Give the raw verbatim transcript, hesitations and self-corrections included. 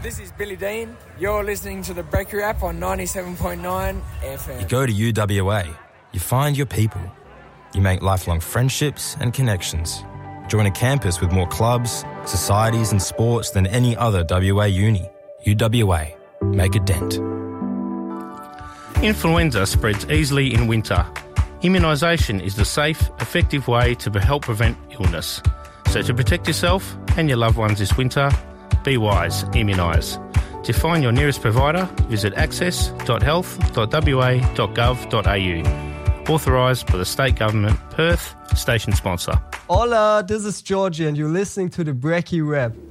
This is Billy Dean. You're listening to the Breaker app on ninety-seven point nine F M. You go to U W A. You find your people. You make lifelong friendships and connections. Join a campus with more clubs, societies and sports than any other W A uni. U W A. Make a dent. Influenza spreads easily in winter. Immunisation is the safe, effective way to help prevent illness. So to protect yourself and your loved ones this winter, be wise, immunise. To find your nearest provider, visit access dot health dot w a dot gov dot a u. Authorised by the State Government, Perth, station sponsor. Hola, this is Georgie and you're listening to the Breaky Rap.